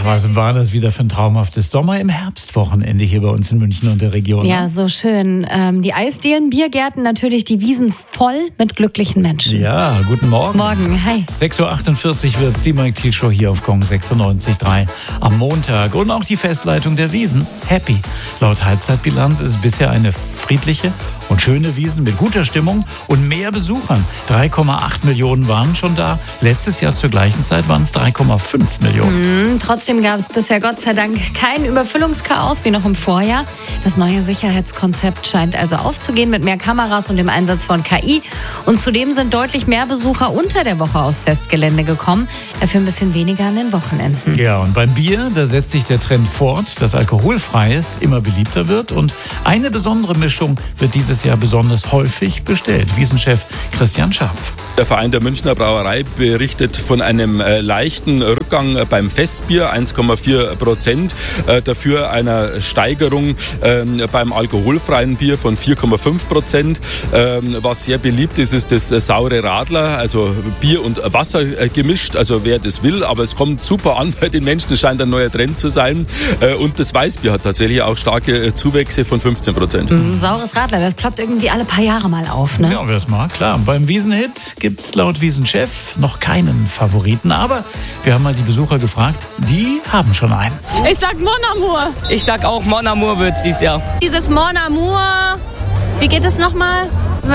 was war das wieder für ein traumhaftes Sommer im Herbstwochenende hier bei uns in München und der Region. Ja, ne? so schön. Die Eisdielen, Biergärten, natürlich die Wiesen voll mit glücklichen Menschen. Ja, guten Morgen. Morgen, hi. 6.48 Uhr wird es die Mike Thiel Show hier auf Kong 96.3 am Montag. Und auch die Festleitung der Wiesen. Happy. Laut Halbzeitbilanz ist es bisher eine friedliche und schöne Wiesen mit guter Stimmung und mehr Besuchern. 3,8 Millionen waren schon da. Letztes Jahr zur gleichen Zeit waren es 3,5 Millionen. Trotzdem gab es bisher Gott sei Dank kein Überfüllungschaos wie noch im Vorjahr. Das neue Sicherheitskonzept scheint also aufzugehen mit mehr Kameras und dem Einsatz von KI. Und zudem sind deutlich mehr Besucher unter der Woche aufs Festgelände gekommen. Dafür ein bisschen weniger an den Wochenenden. Ja, und beim Bier, da setzt sich der Trend fort, dass alkoholfreies immer beliebter wird. Und eine besondere Mischung wird dieses Jahr besonders häufig bestellt. Wiesenchef Christian Scharf. Der Verein der Münchner Brauerei berichtet von einem leichten Rückgang beim Festbier, 1,4%. Dafür einer Steigerung beim alkoholfreien Bier von 4,5%. Was sehr beliebt ist, ist das saure Radler, also Bier und Wasser gemischt. Also wer das will, aber es kommt super an bei den Menschen. Es scheint ein neuer Trend zu sein. Und das Weißbier hat tatsächlich auch starke Zuwächse von 15%. Saures Radler, das ploppt irgendwie alle paar Jahre mal auf, ne? Ja, wer es mag, klar. Beim Wiesenhit gibt es laut Wiesenchef noch keinen Favoriten. Aber wir haben mal die Besucher gefragt, die haben schon einen. Ich sag Mon Amour. Ich sag auch Mon Amour wird's dieses Jahr. Dieses Mon Amour, wie geht es nochmal?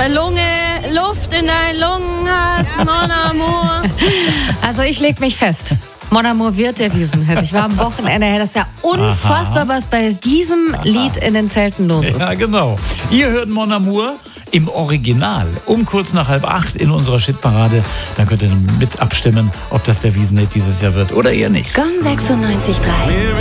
Luft in deinen Lungen hat, Mon Amour. Also ich leg mich fest. Mon Amour wird der Wiesenhit. Ich war am Wochenende her. Das ist ja unfassbar, was bei diesem Lied in den Zelten los ist. Ja, genau. Ihr hört Mon Amour im Original um kurz nach 7:30 in unserer Shitparade. Dann könnt ihr mit abstimmen, ob das der Wiesenhit dieses Jahr wird oder eher nicht. Gong 96.3.